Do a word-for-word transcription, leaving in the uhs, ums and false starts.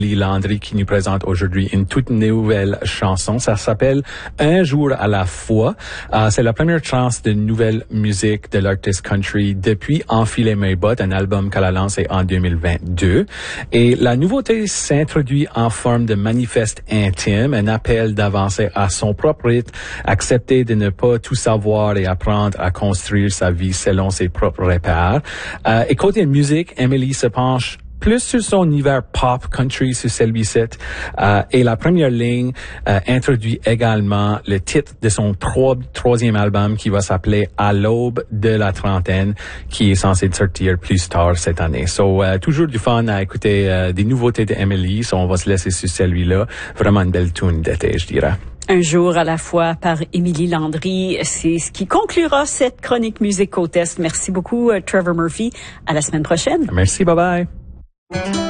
Landry qui nous présente aujourd'hui une toute nouvelle chanson. Ça s'appelle Un jour à la fois. Euh, c'est la première chance de nouvelle musique de l'artiste country depuis Enfiler mes bottes, un album qu'elle a lancé en deux mille vingt-deux. Et la nouveauté s'introduit en forme de manifeste intime, un appel d'avancer à son propre rythme, accepter de ne pas tout savoir et apprendre à construire sa vie selon ses propres repères. Euh, et côté musique, Emily se penche plus sur son univers pop country sur celui-ci. Euh, et la première ligne euh, introduit également le titre de son tro- troisième album qui va s'appeler À l'aube de la trentaine, qui est censé sortir plus tard cette année. So, euh, toujours du fun à écouter euh, des nouveautés de Emily. So, on va se laisser sur celui-là. Vraiment une belle tune d'été, je dirais. Un jour à la fois par Émilie Landry. C'est ce qui conclura cette chronique musique Côte Est. Merci beaucoup, Trevor Murphy. À la semaine prochaine. Merci, bye bye.